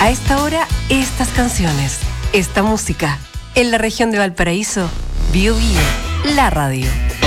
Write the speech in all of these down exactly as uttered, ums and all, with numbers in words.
A esta hora, estas canciones, esta música. En la región de Valparaíso, Bio Bio, la radio.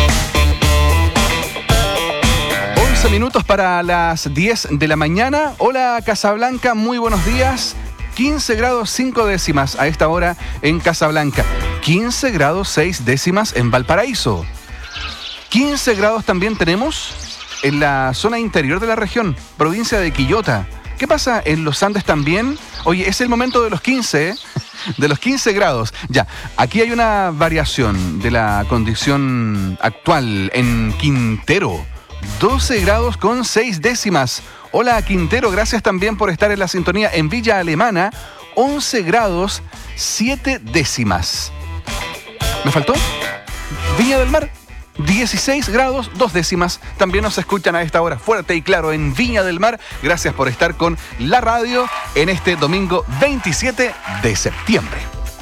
once minutos para las diez de la mañana. Hola Casablanca, muy buenos días. quince grados cinco décimas a esta hora en Casablanca. quince grados seis décimas en Valparaíso. quince grados también tenemos en la zona interior de la región, provincia de Quillota. ¿Qué pasa en los Andes también? Oye, es el momento de los quince, ¿eh? De los quince grados. Ya, aquí hay una variación de la condición actual en Quintero. doce grados con seis décimas. Hola Quintero, gracias también por estar en la sintonía. En Villa Alemana, once grados siete décimas. ¿Me faltó? Viña del Mar, dieciséis grados dos décimas. También nos escuchan a esta hora fuerte y claro en Viña del Mar. Gracias por estar con la radio en este domingo veintisiete de septiembre.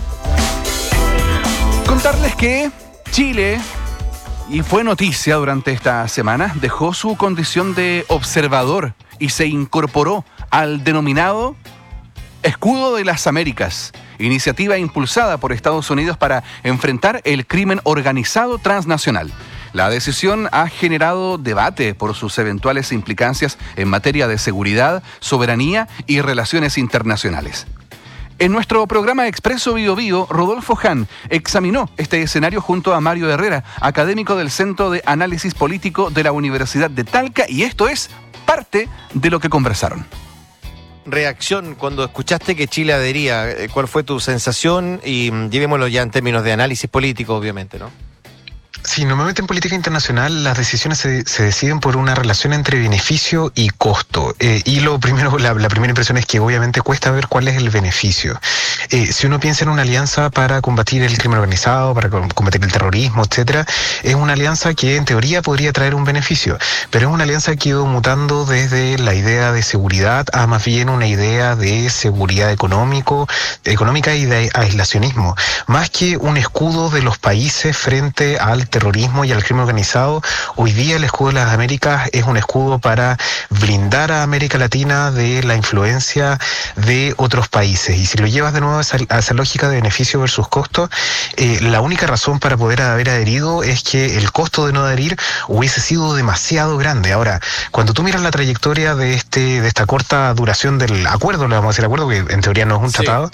Contarles que Chile, y fue noticia durante esta semana, dejó su condición de observador y se incorporó al denominado Escudo de las Américas, iniciativa impulsada por Estados Unidos para enfrentar el crimen organizado transnacional. La decisión ha generado debate por sus eventuales implicancias en materia de seguridad, soberanía y relaciones internacionales. En nuestro programa Expreso Bio Bio, Rodolfo Hahn examinó este escenario junto a Mario Herrera, académico del Centro de Análisis Político de la Universidad de Talca, y esto es parte de lo que conversaron. Reacción cuando escuchaste que Chile adhería, ¿cuál fue tu sensación? Y llevémoslo ya en términos de análisis político, obviamente, ¿no? Sí, normalmente en política internacional las decisiones se, se deciden por una relación entre beneficio y costo. Eh, y lo primero, la, la primera impresión es que obviamente cuesta ver cuál es el beneficio. Eh, si uno piensa en una alianza para combatir el crimen organizado, para combatir el terrorismo, etcétera, es una alianza que en teoría podría traer un beneficio, pero es una alianza que ha ido mutando desde la idea de seguridad a más bien una idea de seguridad económico, económica y de aislacionismo, más que un escudo de los países frente al terrorismo y al crimen organizado. Hoy día el escudo de las Américas es un escudo para blindar a América Latina de la influencia de otros países. Y si lo llevas de nuevo a esa, a esa lógica de beneficio versus costo, eh, la única razón para poder haber adherido es que el costo de no adherir hubiese sido demasiado grande. Ahora, cuando tú miras la trayectoria de este de esta corta duración del acuerdo, le vamos a decir acuerdo, que en teoría no es un Sí. tratado,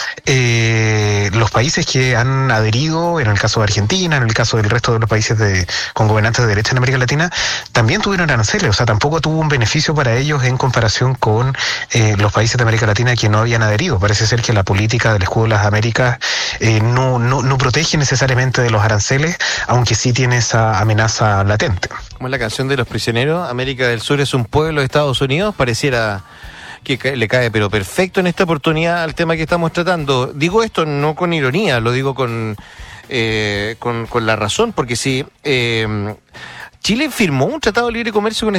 eh, los países que han adherido, en el caso de Argentina, en el caso del resto de los países de, con gobernantes de derecha en América Latina, también tuvieron aranceles, o sea, tampoco tuvo un beneficio para ellos en comparación con eh, los países de América Latina que no habían adherido. Parece ser que la política del escudo de las Américas eh, no, no, no protege necesariamente de los aranceles, aunque sí tiene esa amenaza latente. Como es la canción de los prisioneros, América del Sur es un pueblo de Estados Unidos, pareciera que ca- le cae pero perfecto en esta oportunidad al tema que estamos tratando. Digo esto no con ironía, lo digo con... Eh, con, con la razón, porque si eh, Chile firmó un tratado de libre comercio con